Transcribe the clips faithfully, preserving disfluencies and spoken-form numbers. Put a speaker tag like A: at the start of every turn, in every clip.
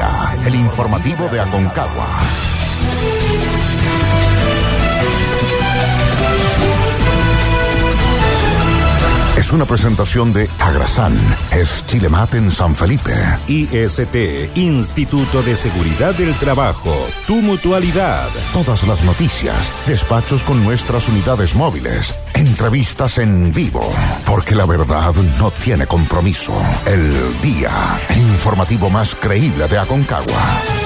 A: Día, el informativo de Aconcagua. Es una presentación de Agrasan, es Chilemat en San Felipe.
B: I S T, Instituto de Seguridad del Trabajo, tu mutualidad.
A: Todas las noticias, despachos con nuestras unidades móviles, entrevistas en vivo, porque la verdad no tiene compromiso. El Día, el informativo más creíble de Aconcagua.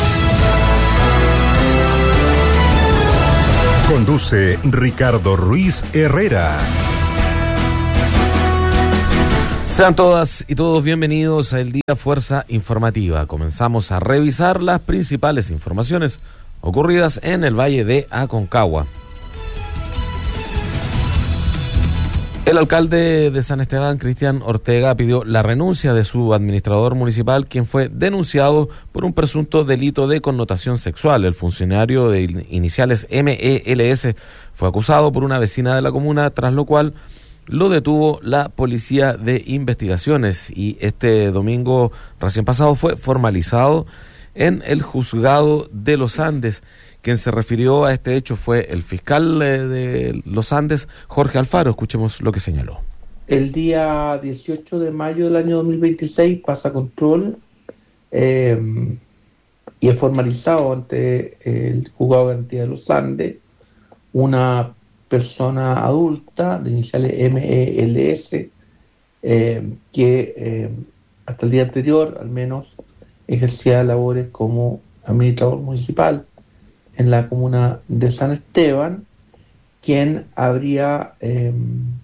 B: Conduce Ricardo Ruiz Herrera.
C: Sean todas y todos bienvenidos a El Día Fuerza Informativa. Comenzamos a revisar las principales informaciones ocurridas en el Valle de Aconcagua. El alcalde de San Esteban, Cristian Ortega, pidió la renuncia de su administrador municipal, quien fue denunciado por un presunto delito de connotación sexual. El funcionario de iniciales M E L S fue acusado por una vecina de la comuna, tras lo cual lo detuvo la Policía de Investigaciones y este domingo recién pasado fue formalizado en el Juzgado de los Andes. Quien se refirió a este hecho fue el fiscal de los Andes, Jorge Alfaro. Escuchemos lo que señaló.
D: El día dieciocho de mayo del año dos mil veintiséis pasa control eh, y es formalizado ante el Juzgado de Garantía de los Andes una persona adulta de iniciales M E L S eh, que eh, hasta el día anterior al menos ejercía labores como administrador municipal en la comuna de San Esteban, quien habría eh,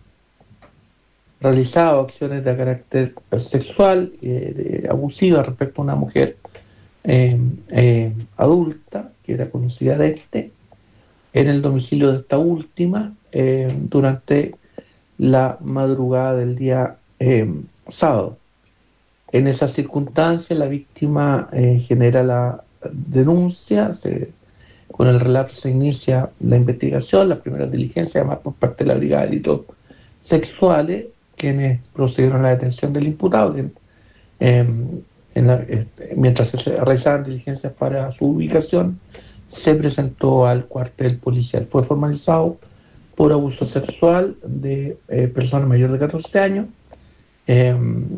D: realizado acciones de carácter sexual eh, de, abusiva respecto a una mujer eh, eh, adulta que era conocida de este en el domicilio de esta última eh, durante la madrugada del día eh, sábado. En esa circunstancia la víctima eh, genera la denuncia, se, con el relato se inicia la investigación, las primeras diligencias además por parte de la Brigada de Delitos Sexuales, quienes procedieron a la detención del imputado, quien, eh, en la, este, mientras se realizaban diligencias para su ubicación, se presentó al cuartel policial. Fue formalizado por abuso sexual de eh, personas mayores de catorce años. Eh,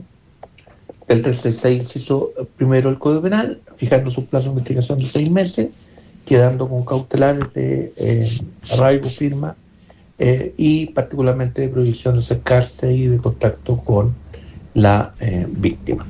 D: el trescientos sesenta y seis hizo primero el Código Penal, fijando su plazo de investigación de seis meses, quedando con cautelares de eh, arraigo, firma eh, y particularmente de prohibición de acercarse y de contacto con la eh, víctima.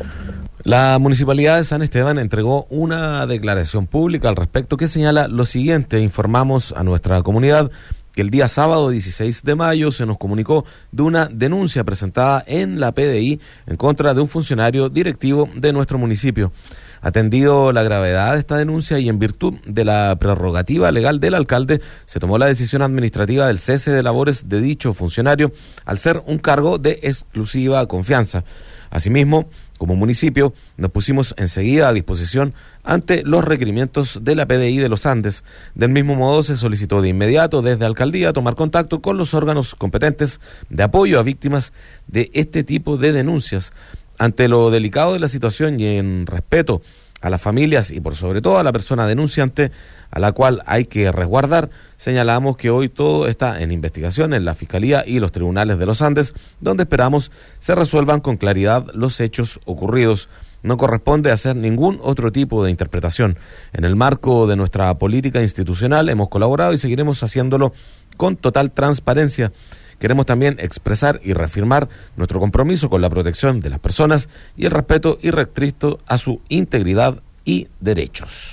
C: La Municipalidad de San Esteban entregó una declaración pública al respecto que señala lo siguiente. Informamos a nuestra comunidad que el día sábado dieciséis de mayo se nos comunicó de una denuncia presentada en la P D I en contra de un funcionario directivo de nuestro municipio. Atendido la gravedad de esta denuncia y en virtud de la prerrogativa legal del alcalde, se tomó la decisión administrativa del cese de labores de dicho funcionario al ser un cargo de exclusiva confianza. Asimismo, como municipio, nos pusimos enseguida a disposición ante los requerimientos de la P D I de los Andes. Del mismo modo, se solicitó de inmediato desde Alcaldía tomar contacto con los órganos competentes de apoyo a víctimas de este tipo de denuncias. Ante lo delicado de la situación y en respeto a las familias y por sobre todo a la persona denunciante, a la cual hay que resguardar, señalamos que hoy todo está en investigación en la Fiscalía y los tribunales de los Andes, donde esperamos se resuelvan con claridad los hechos ocurridos. No corresponde hacer ningún otro tipo de interpretación. En el marco de nuestra política institucional hemos colaborado y seguiremos haciéndolo con total transparencia. Queremos también expresar y reafirmar nuestro compromiso con la protección de las personas y el respeto irrestricto a su integridad y derechos.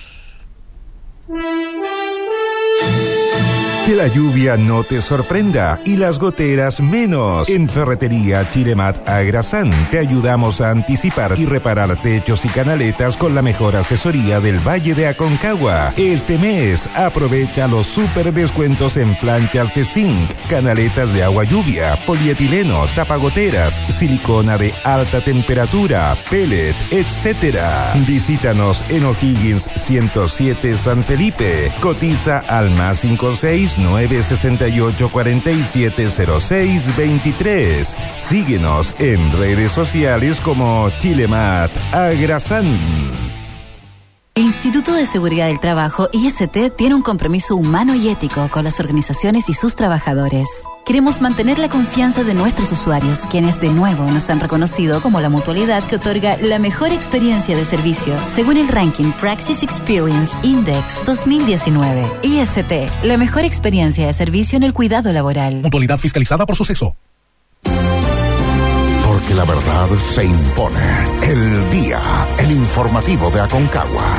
B: Que la lluvia no te sorprenda y las goteras menos. En Ferretería Chilemat Agrasan te ayudamos a anticipar y reparar techos y canaletas con la mejor asesoría del Valle de Aconcagua. Este mes aprovecha los super descuentos en planchas de zinc, canaletas de agua lluvia, polietileno, tapagoteras, silicona de alta temperatura, pellet, etcétera. Visítanos en O'Higgins ciento siete San Felipe. Cotiza al más cinco seis nueve seis ocho cuatro siete cero seis veintitrés. Síguenos en redes sociales como Chilemat Agrasan.
E: El Instituto de Seguridad del Trabajo, I S T, tiene un compromiso humano y ético con las organizaciones y sus trabajadores. Queremos mantener la confianza de nuestros usuarios, quienes de nuevo nos han reconocido como la mutualidad que otorga la mejor experiencia de servicio, según el ranking Praxis Experience Index dos mil diecinueve. I S T, la mejor experiencia de servicio en el cuidado laboral.
F: Mutualidad fiscalizada por Suceso.
A: Porque la verdad se impone. El día, el informativo de Aconcagua.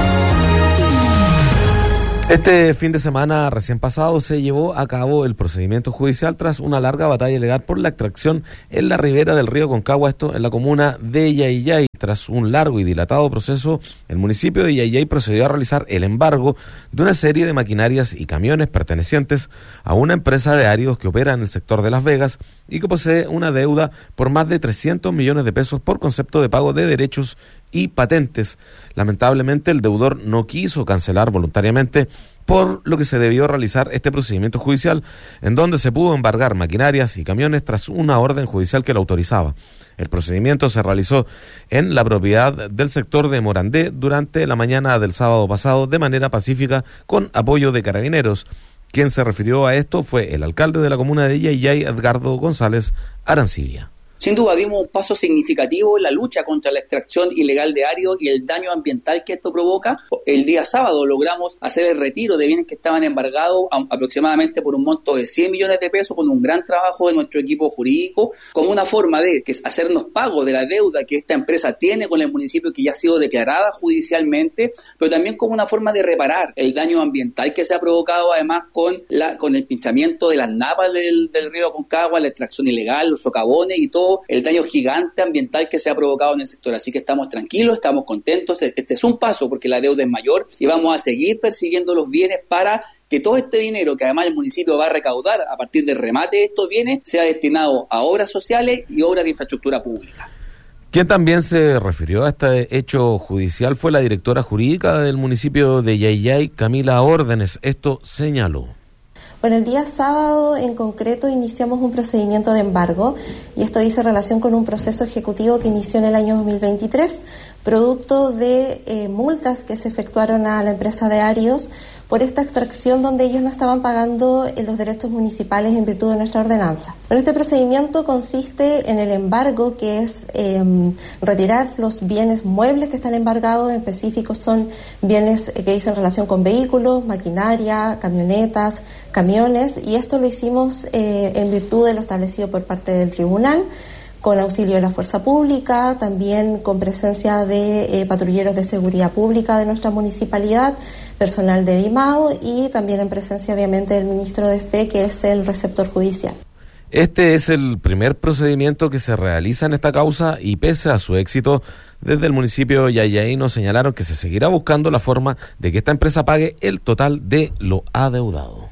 C: Este fin de semana recién pasado se llevó a cabo el procedimiento judicial tras una larga batalla legal por la extracción en la ribera del río Aconcagua, esto en la comuna de Yayay. Tras un largo y dilatado proceso, el municipio de Yayay procedió a realizar el embargo de una serie de maquinarias y camiones pertenecientes a una empresa de áridos que opera en el sector de Las Vegas y que posee una deuda por más de trescientos millones de pesos por concepto de pago de derechos y patentes. Lamentablemente, el deudor no quiso cancelar voluntariamente, por lo que se debió realizar este procedimiento judicial, en donde se pudo embargar maquinarias y camiones tras una orden judicial que lo autorizaba. El procedimiento se realizó en la propiedad del sector de Morandé durante la mañana del sábado pasado de manera pacífica con apoyo de carabineros. Quien se refirió a esto fue el alcalde de la comuna de Yayay, Edgardo González Arancibia.
G: Sin duda dimos un paso significativo en la lucha contra la extracción ilegal de áridos y el daño ambiental que esto provoca. El día sábado logramos hacer el retiro de bienes que estaban embargados aproximadamente por un monto de cien millones de pesos con un gran trabajo de nuestro equipo jurídico, como una forma de que hacernos pago de la deuda que esta empresa tiene con el municipio, que ya ha sido declarada judicialmente, pero también como una forma de reparar el daño ambiental que se ha provocado además con la con el pinchamiento de las napas del, del río Aconcagua, la extracción ilegal, los socavones y todo el daño gigante ambiental que se ha provocado en el sector. Así que estamos tranquilos, estamos contentos. Este es un paso porque la deuda es mayor y vamos a seguir persiguiendo los bienes para que todo este dinero que además el municipio va a recaudar a partir del remate de estos bienes sea destinado a obras sociales y obras de infraestructura pública.
C: Quien también se refirió a este hecho judicial fue la directora jurídica del municipio de Yayay, Camila Órdenes. Esto señaló.
H: Bueno, el día sábado en concreto iniciamos un procedimiento de embargo y esto dice relación con un proceso ejecutivo que inició en el año dos mil veintitrés, producto de eh, multas que se efectuaron a la empresa de áridos por esta extracción donde ellos no estaban pagando eh, los derechos municipales en virtud de nuestra ordenanza. Bueno, este procedimiento consiste en el embargo, que es eh, retirar los bienes muebles que están embargados, en específico son bienes que dicen relación con vehículos, maquinaria, camionetas, camiones, y esto lo hicimos eh, en virtud de lo establecido por parte del tribunal, con auxilio de la fuerza pública, también con presencia de eh, patrulleros de seguridad pública de nuestra municipalidad, personal de DIMAO y también en presencia obviamente del ministro de Fe, que es el receptor judicial.
C: Este es el primer procedimiento que se realiza en esta causa y pese a su éxito, desde el municipio de Yayay nos señalaron que se seguirá buscando la forma de que esta empresa pague el total de lo adeudado.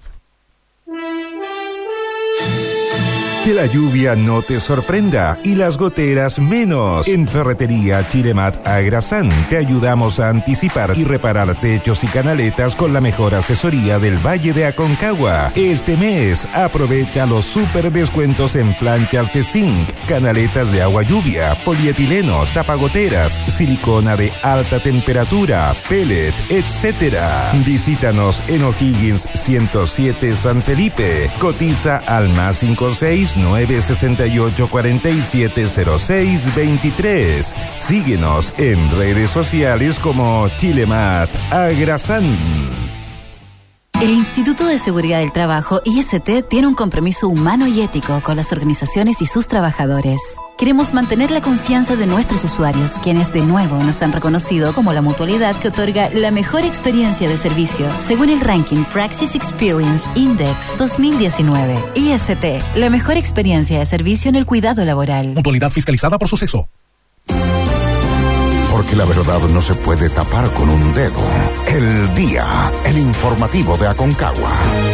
B: Que la lluvia no te sorprenda y las goteras menos. En Ferretería Chilemat Agrasán te ayudamos a anticipar y reparar techos y canaletas con la mejor asesoría del Valle de Aconcagua. Este mes aprovecha los super descuentos en planchas de zinc, canaletas de agua lluvia, polietileno, tapagoteras, silicona de alta temperatura, pellet, etcétera. Visítanos en O'Higgins ciento siete San Felipe. Cotiza al más cinco seis nueve sesenta y ocho cuarenta y siete cero seis veintitrés. Síguenos en redes sociales como Chilemat Agrasán.
E: El Instituto de Seguridad del Trabajo, I S T, tiene un compromiso humano y ético con las organizaciones y sus trabajadores. Queremos mantener la confianza de nuestros usuarios, quienes de nuevo nos han reconocido como la mutualidad que otorga la mejor experiencia de servicio, según el ranking Praxis Experience Index dos mil diecinueve. I S T, la mejor experiencia de servicio en el cuidado laboral.
F: Mutualidad fiscalizada por Suceso.
A: Porque la verdad no se puede tapar con un dedo. El día, el informativo de Aconcagua.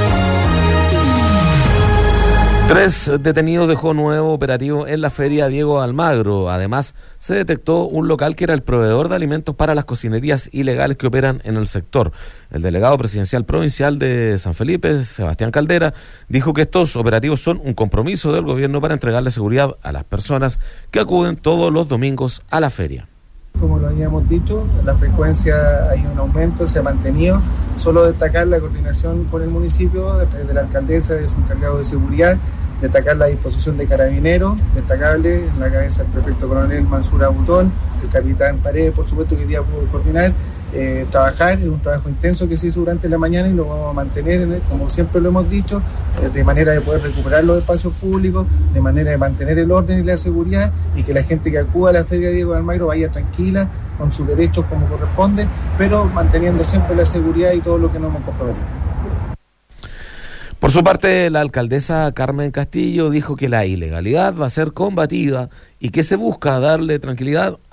C: Tres detenidos dejó nuevo operativo en la feria Diego Almagro. Además, se detectó un local que era el proveedor de alimentos para las cocinerías ilegales que operan en el sector. El delegado presidencial provincial de San Felipe, Sebastián Caldera, dijo que estos operativos son un compromiso del gobierno para entregarle seguridad a las personas que acuden todos los domingos a la feria.
I: Como lo habíamos dicho, la frecuencia hay un aumento, se ha mantenido. Solo destacar la coordinación con el municipio, de la alcaldesa, de su encargado de seguridad, destacar la disposición de carabineros, destacable en la cabeza del prefecto coronel Mansur Abutón, el capitán Paredes, por supuesto, que hoy día pudo coordinar, eh, trabajar, es un trabajo intenso que se hizo durante la mañana y lo vamos a mantener, como siempre lo hemos dicho, eh, de manera de poder recuperar los espacios públicos, de manera de mantener el orden y la seguridad y que la gente que acuda a la Feria Diego de Almagro vaya tranquila, con sus derechos como corresponde, pero manteniendo siempre la seguridad y todo lo que nos hemos comprometido.
C: Por su parte, la alcaldesa Carmen Castillo dijo que la ilegalidad va a ser combatida y que se busca darle tranquilidad